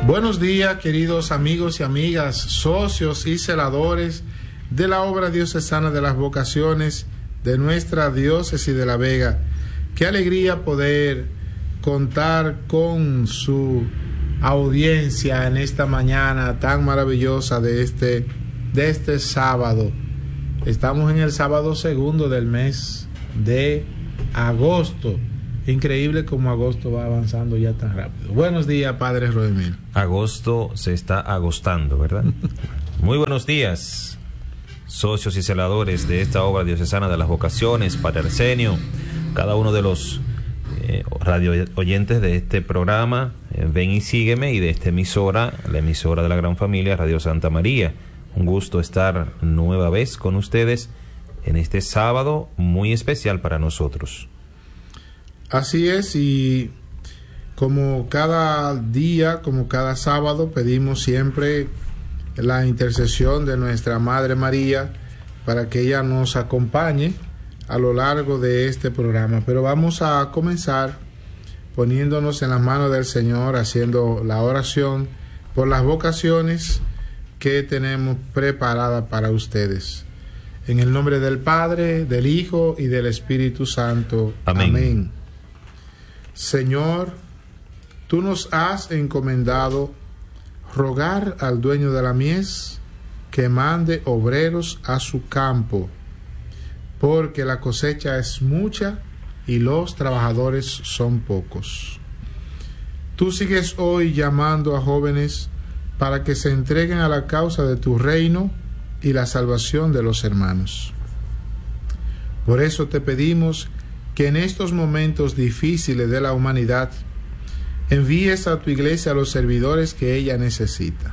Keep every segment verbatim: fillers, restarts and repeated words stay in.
Buenos días, queridos amigos y amigas, socios y celadores de la obra diocesana de las vocaciones de nuestra diócesis de La Vega. Qué alegría poder contar con su audiencia en esta mañana tan maravillosa de este, de este sábado. Estamos en el sábado segundo del mes de agosto. Increíble como agosto va avanzando ya tan rápido. Buenos días, Padre Roemil. Agosto se está agostando, ¿verdad? Muy buenos días, socios y celadores de esta obra diocesana de las vocaciones, Padre Arsenio, cada uno de los eh, radio oyentes de este programa, eh, Ven y Sígueme, y de esta emisora, la emisora de la gran familia, Radio Santa María. Un gusto estar nueva vez con ustedes en este sábado muy especial para nosotros. Así es, y como cada día, como cada sábado, pedimos siempre la intercesión de nuestra Madre María para que ella nos acompañe a lo largo de este programa. Pero vamos a comenzar poniéndonos en las manos del Señor, haciendo la oración por las vocaciones que tenemos preparadas para ustedes. En el nombre del Padre, del Hijo y del Espíritu Santo. Amén. Amén. Señor, tú nos has encomendado rogar al dueño de la mies que mande obreros a su campo, porque la cosecha es mucha y los trabajadores son pocos. Tú sigues hoy llamando a jóvenes para que se entreguen a la causa de tu reino y la salvación de los hermanos. Por eso te pedimos que en estos momentos difíciles de la humanidad envíes a tu iglesia a los servidores que ella necesita.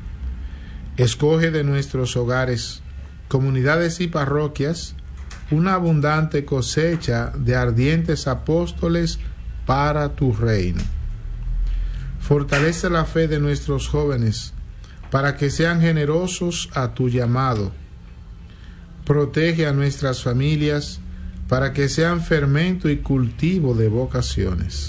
Escoge de nuestros hogares, comunidades y parroquias una abundante cosecha de ardientes apóstoles para tu reino. Fortalece la fe de nuestros jóvenes para que sean generosos a tu llamado. Protege a nuestras familias para que sean fermento y cultivo de vocaciones.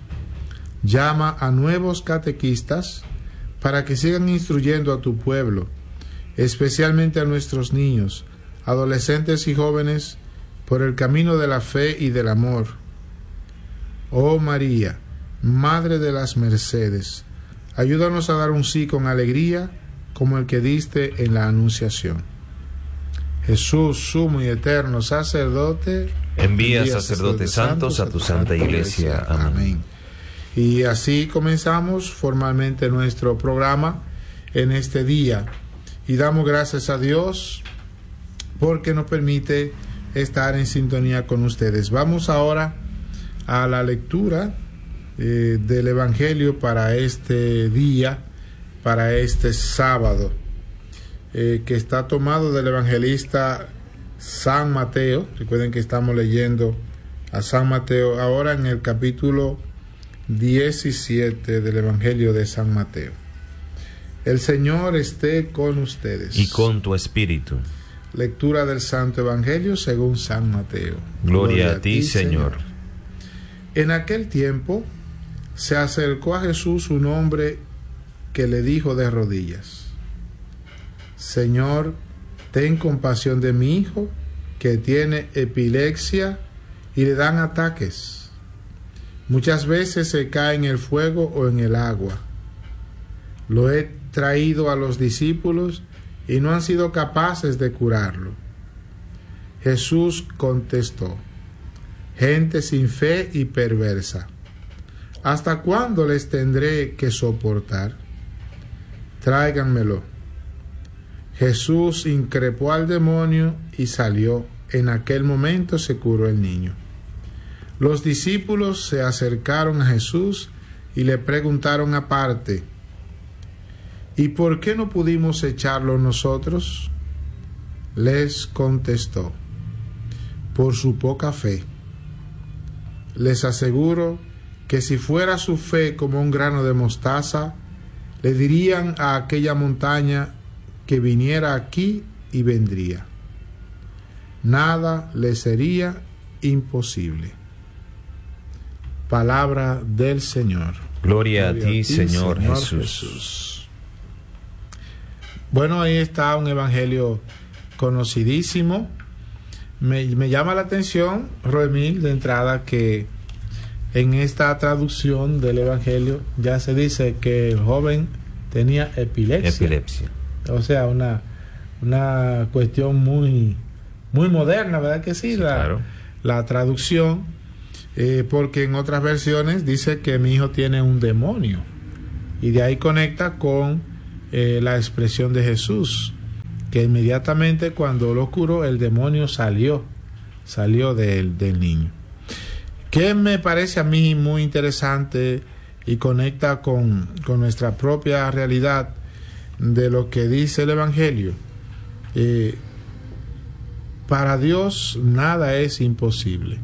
Llama a nuevos catequistas para que sigan instruyendo a tu pueblo, especialmente a nuestros niños, adolescentes y jóvenes, por el camino de la fe y del amor. Oh María, Madre de las Mercedes, ayúdanos a dar un sí con alegría, como el que diste en la Anunciación. Jesús, sumo y eterno sacerdote, envía sacerdotes santos a tu santa iglesia. Amén. Amén. Y así comenzamos formalmente nuestro programa en este día. Y damos gracias a Dios porque nos permite estar en sintonía con ustedes. Vamos ahora a la lectura eh, del Evangelio para este día, para este sábado. Eh, que está tomado del evangelista San Mateo. Recuerden que estamos leyendo a San Mateo ahora en el capítulo diecisiete del Evangelio de San Mateo. El Señor esté con ustedes. Y con tu espíritu. Lectura del Santo Evangelio según San Mateo. Gloria, Gloria a ti, Señor. Señor. En aquel tiempo se acercó a Jesús un hombre que le dijo de rodillas: Señor, ten compasión de mi hijo, que tiene epilepsia y le dan ataques. Muchas veces se cae en el fuego o en el agua. Lo he traído a los discípulos y no han sido capaces de curarlo. Jesús contestó: gente sin fe y perversa, ¿hasta cuándo les tendré que soportar? Tráiganmelo. Jesús increpó al demonio y salió. En aquel momento se curó el niño. Los discípulos se acercaron a Jesús y le preguntaron aparte: ¿y por qué no pudimos echarlo nosotros? Les contestó: por su poca fe. Les aseguro que si fuera su fe como un grano de mostaza, le dirían a aquella montaña que viniera aquí y vendría. Nada le sería imposible. Palabra del Señor. Gloria, Gloria a ti, Señor, Señor Jesús. Jesús. Bueno, ahí está un evangelio conocidísimo. Me, me llama la atención, Roemil, de entrada, que en esta traducción del evangelio ya se dice que el joven tenía epilepsia. Epilepsia. O sea, una, una cuestión muy, muy moderna, ¿verdad que sí? Sí, la, claro. la traducción, eh, porque en otras versiones dice que mi hijo tiene un demonio. Y de ahí conecta con eh, la expresión de Jesús, que inmediatamente cuando lo curó, el demonio salió, salió del, del niño. Que me parece a mí muy interesante y conecta con, con nuestra propia realidad de lo que dice el Evangelio. Eh, para Dios nada es imposible.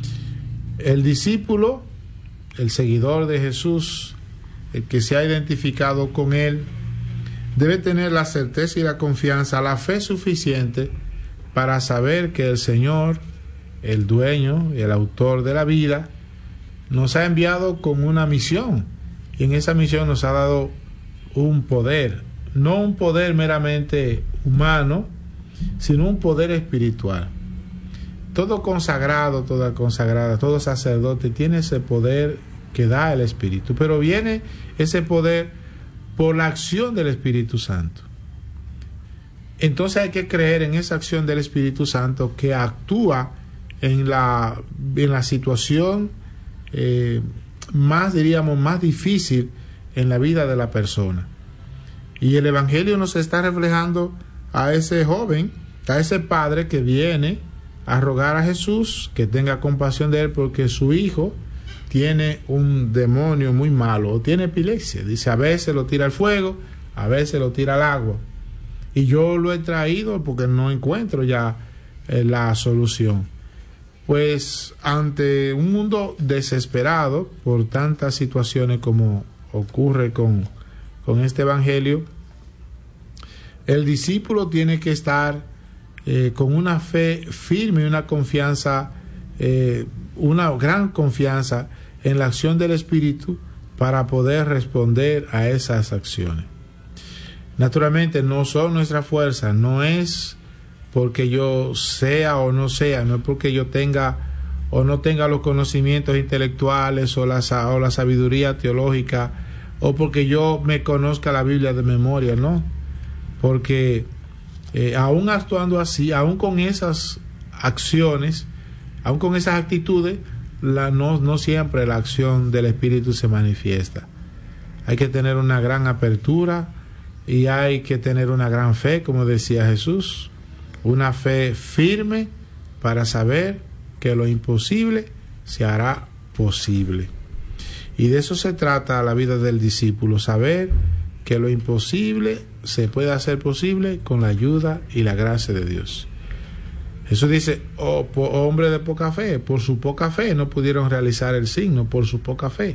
El discípulo, el seguidor de Jesús, el que se ha identificado con Él, debe tener la certeza y la confianza, la fe suficiente para saber que el Señor, el dueño y el autor de la vida, nos ha enviado con una misión, y en esa misión nos ha dado un poder, no un poder meramente humano, sino un poder espiritual. Todo consagrado, toda consagrada, todo sacerdote tiene ese poder que da el Espíritu, pero viene ese poder por la acción del Espíritu Santo. Entonces hay que creer en esa acción del Espíritu Santo que actúa en la, en la situación eh, más, diríamos, más difícil en la vida de la persona. Y el Evangelio nos está reflejando a ese joven, a ese padre que viene a rogar a Jesús que tenga compasión de él porque su hijo tiene un demonio muy malo, o tiene epilepsia. Dice, a veces lo tira al fuego, a veces lo tira al agua. Y yo lo he traído porque no encuentro ya eh, la solución. Pues ante un mundo desesperado por tantas situaciones como ocurre con, con este evangelio, el discípulo tiene que estar eh, con una fe firme y una confianza, eh, una gran confianza en la acción del Espíritu para poder responder a esas acciones. Naturalmente no son nuestra fuerza, no es porque yo sea o no sea, no es porque yo tenga o no tenga los conocimientos intelectuales o la, o la sabiduría teológica, o porque yo me conozca la Biblia de memoria, no, porque eh, aún actuando así, aún con esas acciones, aún con esas actitudes, la, no, no siempre la acción del Espíritu se manifiesta. Hay que tener una gran apertura y hay que tener una gran fe, como decía Jesús, una fe firme para saber que lo imposible se hará posible. Y de eso se trata la vida del discípulo, saber que lo imposible se puede hacer posible con la ayuda y la gracia de Dios. Jesús dice, oh, hombre de poca fe, por su poca fe no pudieron realizar el signo, por su poca fe.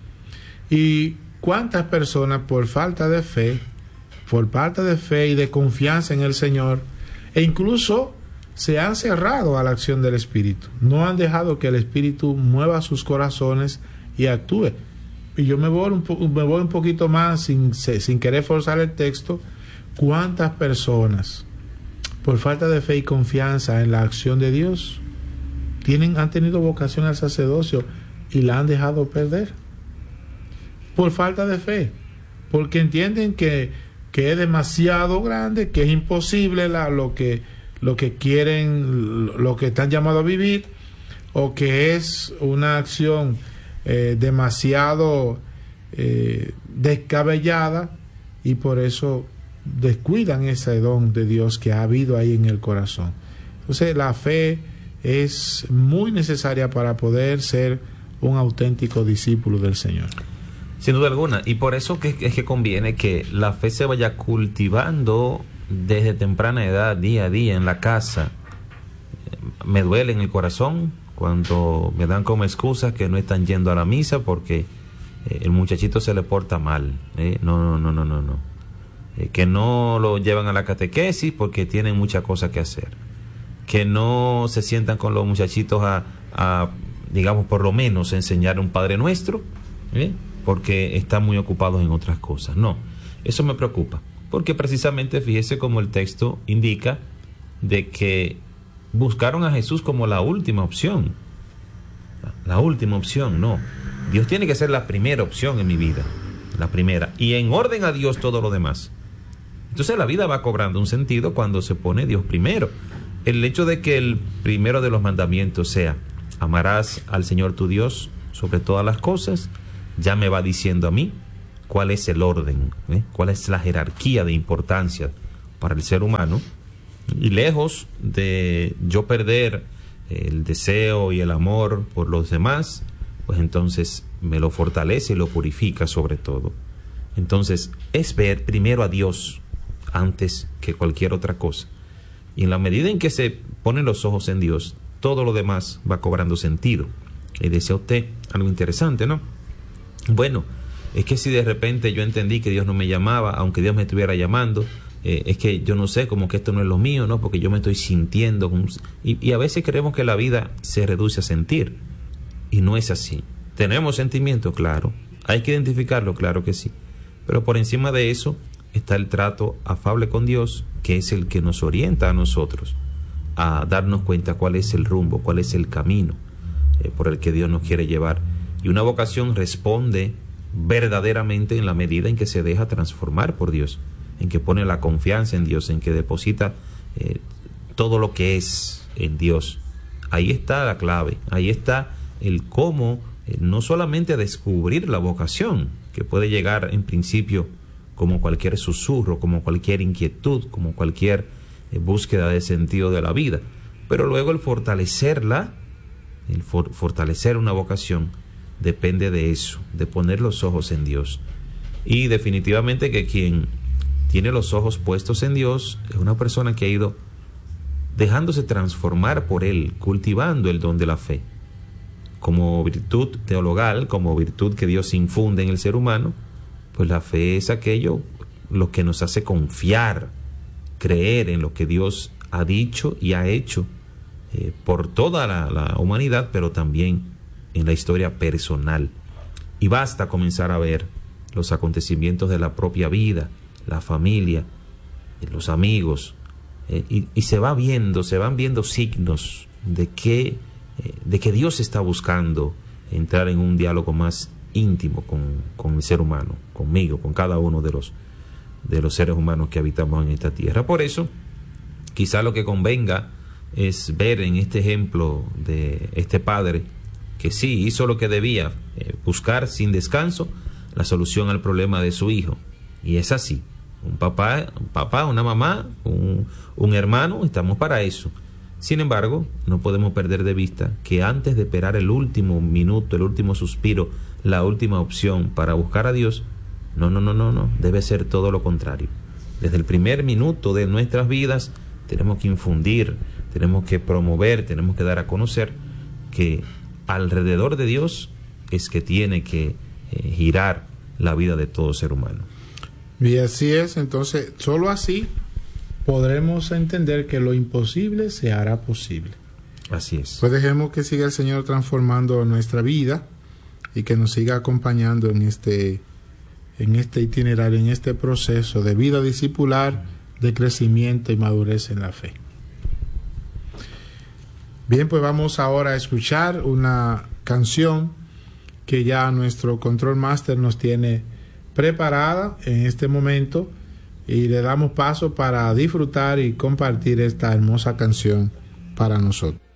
Y cuántas personas por falta de fe, por falta de fe y de confianza en el Señor, e incluso se han cerrado a la acción del Espíritu, no han dejado que el Espíritu mueva sus corazones y actúe. Y yo me voy un, po- me voy un poquito más sin, sin querer forzar el texto. ¿Cuántas personas por falta de fe y confianza en la acción de Dios tienen, han tenido vocación al sacerdocio y la han dejado perder? Por falta de fe, porque entienden que, que es demasiado grande, que es imposible la, lo que lo que quieren, lo que están llamados a vivir, o que es una acción eh, demasiado eh, descabellada, y por eso descuidan ese don de Dios que ha habido ahí en el corazón. Entonces la fe es muy necesaria para poder ser un auténtico discípulo del Señor. Sin duda alguna, y por eso que es que conviene que la fe se vaya cultivando desde temprana edad, día a día, en la casa. Me duele en el corazón cuando me dan como excusa que no están yendo a la misa porque eh, el muchachito se le porta mal. ¿eh? No, no, no, no, no, no. Eh, que no lo llevan a la catequesis porque tienen muchas cosas que hacer. Que no se sientan con los muchachitos a, a digamos, por lo menos enseñar un Padre Nuestro, ¿eh? porque están muy ocupados en otras cosas. No, eso me preocupa, porque precisamente fíjese como el texto indica de que buscaron a Jesús como la última opción. La última opción, no. Dios tiene que ser la primera opción en mi vida, la primera, y en orden a Dios todo lo demás. Entonces la vida va cobrando un sentido cuando se pone Dios primero. El hecho de que el primero de los mandamientos sea amarás al Señor tu Dios sobre todas las cosas, ya me va diciendo a mí cuál es el orden, ¿eh? cuál es la jerarquía de importancia para el ser humano. Y lejos de yo perder el deseo y el amor por los demás, pues entonces me lo fortalece y lo purifica sobre todo. Entonces es ver primero a Dios antes que cualquier otra cosa. Y en la medida en que se ponen los ojos en Dios, todo lo demás va cobrando sentido. Y decía usted algo interesante, ¿no? Bueno, es que si de repente yo entendí que Dios no me llamaba, aunque Dios me estuviera llamando, eh, es que yo no sé, como que esto no es lo mío, ¿no? Porque yo me estoy sintiendo. Como... Y, y a veces creemos que la vida se reduce a sentir. Y no es así. ¿Tenemos sentimientos? Claro. ¿Hay que identificarlo? Claro que sí. Pero por encima de eso está el trato afable con Dios, que es el que nos orienta a nosotros a darnos cuenta cuál es el rumbo, cuál es el camino eh, por el que Dios nos quiere llevar. Y una vocación responde verdaderamente en la medida en que se deja transformar por Dios, en que pone la confianza en Dios, en que deposita eh, todo lo que es en Dios. Ahí está la clave, ahí está el cómo eh, no solamente descubrir la vocación, que puede llegar en principio como cualquier susurro, como cualquier inquietud, como cualquier eh, búsqueda de sentido de la vida, pero luego el fortalecerla, el for- fortalecer una vocación, depende de eso, de poner los ojos en Dios. Y definitivamente que quien tiene los ojos puestos en Dios es una persona que ha ido dejándose transformar por Él, cultivando el don de la fe como virtud teologal, como virtud que Dios infunde en el ser humano. Pues la fe es aquello lo que nos hace confiar, creer en lo que Dios ha dicho y ha hecho eh, por toda la, la humanidad, pero también en la historia personal. Y basta comenzar a ver los acontecimientos de la propia vida, la familia, los amigos, eh, y, y se va viendo, se van viendo signos de que, eh, de que Dios está buscando entrar en un diálogo más íntimo con, con el ser humano, conmigo, con cada uno de los, de los seres humanos que habitamos en esta tierra. Por eso, quizá lo que convenga es ver en este ejemplo de este padre que sí hizo lo que debía, eh, buscar sin descanso la solución al problema de su hijo. Y es así. Un papá, un papá, una mamá, un, un hermano, estamos para eso. Sin embargo, no podemos perder de vista que antes de esperar el último minuto, el último suspiro, la última opción para buscar a Dios, no, no, no, no, no, debe ser todo lo contrario. Desde el primer minuto de nuestras vidas tenemos que infundir, tenemos que promover, tenemos que dar a conocer que alrededor de Dios es que tiene que eh, girar la vida de todo ser humano. Y así es, entonces, solo así podremos entender que lo imposible se hará posible. Así es. Pues dejemos que siga el Señor transformando nuestra vida y que nos siga acompañando en este, en este itinerario, en este proceso de vida discipular, de crecimiento y madurez en la fe. Bien, pues vamos ahora a escuchar una canción que ya nuestro Control Master nos tiene preparada en este momento, y le damos paso para disfrutar y compartir esta hermosa canción para nosotros.